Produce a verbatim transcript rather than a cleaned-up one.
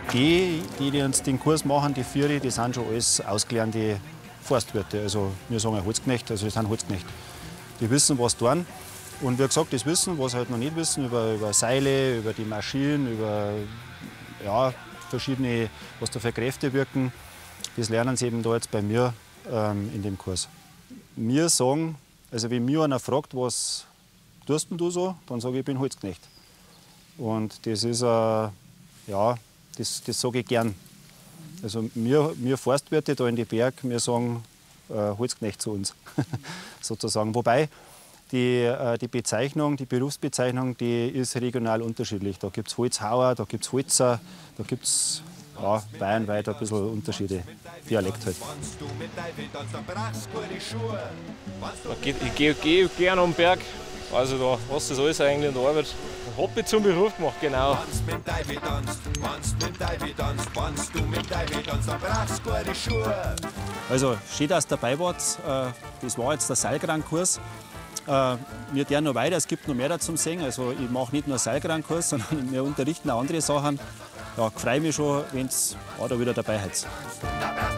die, die uns den Kurs machen, die Viere, die sind schon alles ausgelernte Forstwirte. Also wir sagen ja Holzknecht, also das sind Holzknecht. Die wissen, was tun. Und wie gesagt, das Wissen, was sie halt noch nicht wissen, über, über Seile, über die Maschinen, über ja, verschiedene, was da für Kräfte wirken, das lernen sie eben da jetzt bei mir ähm, in dem Kurs. Wir sagen, also wenn mir einer fragt, was tust denn du so, dann sage ich, ich bin Holzknecht. Und das ist, äh, ja, das, das sage ich gern. Also wir, wir Forstwirte da in die Berg, wir sagen äh, Holzknecht zu uns, sozusagen. Wobei die, äh, die Bezeichnung, die Berufsbezeichnung, die ist regional unterschiedlich. Da gibt es Holzhauer, da gibt es Holzer, da gibt es ja, bayernweit ein bisschen Unterschiede, Dialekt halt. Ich gehe geh gerne am Berg, also da, was das alles eigentlich in der Arbeit. Ich habe zum Beruf gemacht, genau. Also schön, dass ihr dabei wart. Das war jetzt der Seilkran-Kurs. Wir gehen noch weiter, es gibt noch mehr dazu sehen. Also ich mache nicht nur Seilkran-Kurs, sondern wir unterrichten auch andere Sachen. Ja, ich freue mich schon, wenn ihr da wieder dabei seid.